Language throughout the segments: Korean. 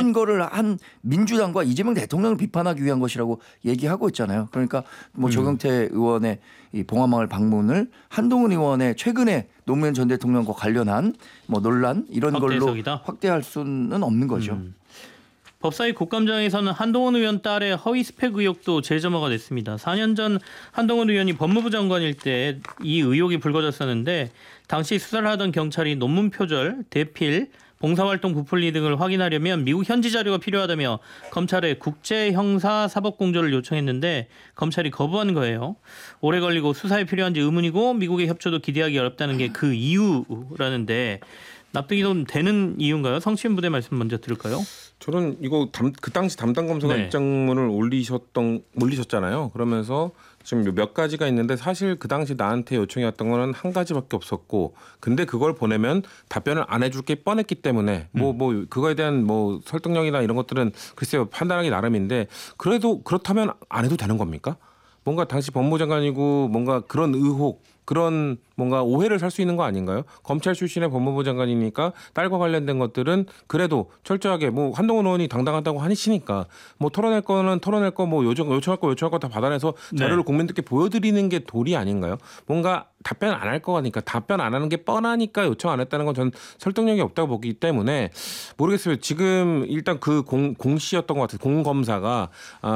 이런 거를 한 민주당과 이재명 대통령을 비판하기 위한 것이라고 얘기하고 있잖아요. 그러니까 뭐 조경태 의원의 이 봉화마을 방문을 한동훈 의원의 최근에 노무현 전 대통령과 관련한 뭐 논란 이런 걸로 확대할 수는 없는 거죠. 법사위 국감장에서는 한동훈 의원 딸의 허위 스펙 의혹도 재점화가 됐습니다. 4년 전 한동훈 의원이 법무부 장관일 때 이 의혹이 불거졌었는데 당시 수사를 하던 경찰이 논문 표절, 대필, 봉사활동 부풀리 등을 확인하려면 미국 현지 자료가 필요하다며 검찰에 국제형사사법공조를 요청했는데 검찰이 거부한 거예요. 오래 걸리고 수사에 필요한지 의문이고 미국의 협조도 기대하기 어렵다는 게 그 이유라는데 납득이 좀 되는 이유인가요? 성취인 부대 말씀 먼저 들을까요? 저는 이거 그 당시 담당 검사가 입장문을 올리셨잖아요. 그러면서 지금 몇 가지가 있는데 사실 그 당시 나한테 요청이 왔던 거는 한 가지밖에 없었고 근데 그걸 보내면 답변을 안 해줄 게 뻔했기 때문에 뭐 그거에 대한 뭐 설득력이나 이런 것들은 글쎄요 판단하기 나름인데 그래도 그렇다면 안 해도 되는 겁니까? 뭔가 당시 법무부 장관이고 뭔가 그런 의혹 그런 뭔가 오해를 살 수 있는 거 아닌가요? 검찰 출신의 법무부 장관이니까 딸과 관련된 것들은 그래도 철저하게 뭐 한동훈 의원이 당당하다고 하시니까 뭐 털어낼 거는 털어낼 거 뭐 요청할 거 다 받아내서 자료를 국민들께 보여드리는 게 도리 아닌가요? 뭔가 답변 안 할 거니까 답변 안 하는 게 뻔하니까 요청 안 했다는 건 전 설득력이 없다고 보기 때문에 모르겠어요. 지금 일단 그 공씨였던 것 같아요. 공검사가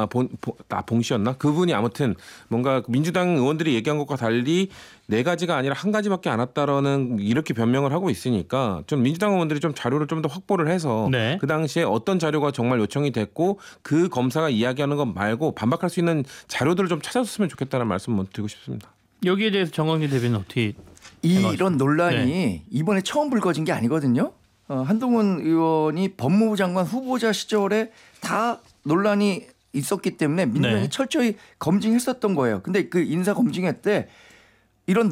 봉씨였나? 그분이 아무튼 뭔가 민주당 의원들이 얘기한 것과 달리 4가지가 아니라 1가지밖에 안 왔다라는 이렇게 변명을 하고 있으니까 좀 민주당 의원들이 좀 자료를 좀 더 확보를 해서 그 당시에 어떤 자료가 정말 요청이 됐고 그 검사가 이야기하는 것 말고 반박할 수 있는 자료들을 좀 찾아줬으면 좋겠다는 말씀 드리고 싶습니다. 여기에 대해서 정광진 대변인 어떻게 이런 논란이 이번에 처음 불거진 게 아니거든요. 한동훈 의원이 법무부 장관 후보자 시절에 다 논란이 있었기 때문에 민주당이 철저히 검증했었던 거예요. 근데 그 인사 검증회 때 이런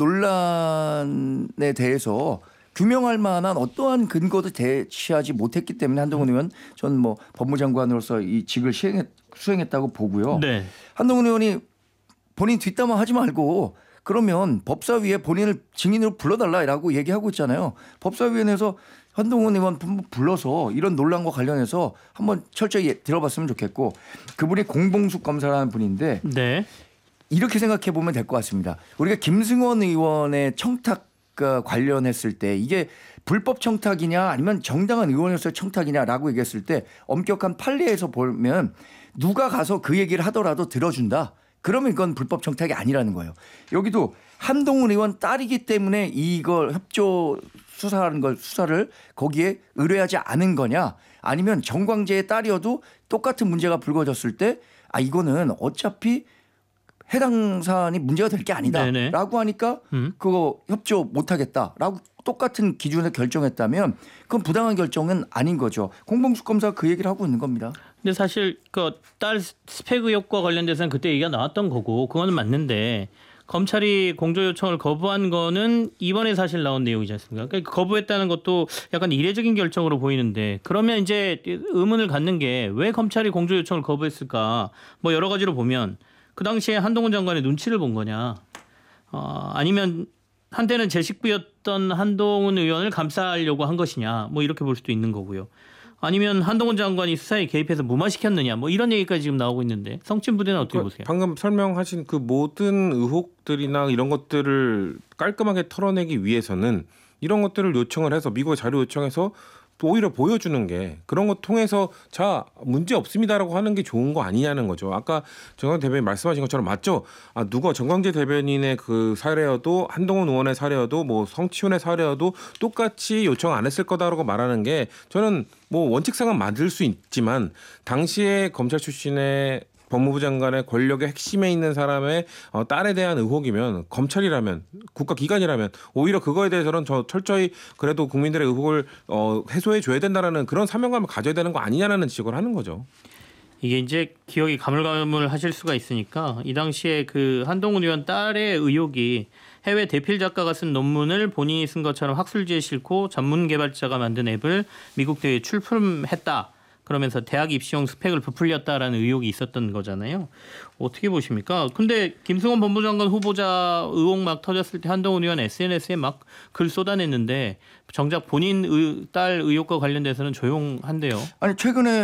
논란에 대해서 규명할 만한 어떠한 근거도 제시하지 못했기 때문에 한동훈 의원 전 뭐 법무장관으로서 이 직을 수행했다고 보고요. 한동훈 의원이 본인 뒷담화 하지 말고 그러면 법사위에 본인을 증인으로 불러달라고 얘기하고 있잖아요. 법사위원회에서 한동훈 의원 불러서 이런 논란과 관련해서 한번 철저히 들어봤으면 좋겠고 그분이 공봉숙 검사라는 분인데 이렇게 생각해 보면 될 것 같습니다. 우리가 김승원 의원의 청탁 관련했을 때 이게 불법 청탁이냐 아니면 정당한 의원으로서의 청탁이냐라고 얘기했을 때 엄격한 판례에서 보면 누가 가서 그 얘기를 하더라도 들어준다. 그러면 이건 불법 청탁이 아니라는 거예요. 여기도 한동훈 의원 딸이기 때문에 이걸 협조 수사를 거기에 의뢰하지 않은 거냐 아니면 정광재의 딸이어도 똑같은 문제가 불거졌을 때 이거는 어차피 해당 사안이 문제가 될 게 아니다라고 하니까 그거 협조 못하겠다라고 똑같은 기준을 결정했다면 그건 부당한 결정은 아닌 거죠. 공봉숙 검사가 그 얘기를 하고 있는 겁니다. 근데 사실 그 딸 스펙 의혹과 관련돼서는 그때 얘기가 나왔던 거고 그거는 맞는데 검찰이 공조 요청을 거부한 거는 이번에 사실 나온 내용이지 않습니까? 그러니까 거부했다는 것도 약간 이례적인 결정으로 보이는데 그러면 이제 의문을 갖는 게 왜 검찰이 공조 요청을 거부했을까? 뭐 여러 가지로 보면 그 당시에 한동훈 장관의 눈치를 본 거냐? 아니면 한때는 제 식구였던 한동훈 의원을 감싸려고 한 것이냐? 뭐 이렇게 볼 수도 있는 거고요. 아니면 한동훈 장관이 수사에 개입해서 무마시켰느냐? 뭐 이런 얘기까지 지금 나오고 있는데 성진 부대는 어떻게 보세요? 방금 설명하신 그 모든 의혹들이나 이런 것들을 깔끔하게 털어내기 위해서는 이런 것들을 요청을 해서 미국에 자료 요청해서 오히려 보여주는 게 그런 것 통해서 자 문제 없습니다라고 하는 게 좋은 거 아니냐는 거죠. 아까 정광재 대변인 말씀하신 것처럼 맞죠. 누가 정광재 대변인의 그 사례여도 한동훈 의원의 사례여도 뭐 성치훈의 사례여도 똑같이 요청 안 했을 거다라고 말하는 게 저는 뭐 원칙상은 맞을 수 있지만 당시에 검찰 출신의 법무부 장관의 권력의 핵심에 있는 사람의 딸에 대한 의혹이면 검찰이라면 국가기관이라면 오히려 그거에 대해서는 저 철저히 그래도 국민들의 의혹을 해소해 줘야 된다라는 그런 사명감을 가져야 되는 거 아니냐라는 지적을 하는 거죠. 이게 이제 기억이 가물가물하실 수가 있으니까 이 당시에 그 한동훈 의원 딸의 의혹이 해외 대필 작가가 쓴 논문을 본인이 쓴 것처럼 학술지에 싣고 전문 개발자가 만든 앱을 미국 대회에 출품했다. 그러면서 대학 입시용 스펙을 부풀렸다라는 의혹이 있었던 거잖아요. 어떻게 보십니까? 근데 김승원 법무장관 후보자 의혹 막 터졌을 때 한동훈 의원 SNS에 막 글 쏟아냈는데 정작 본인 딸 의혹과 관련돼서는 조용한데요. 아니 최근에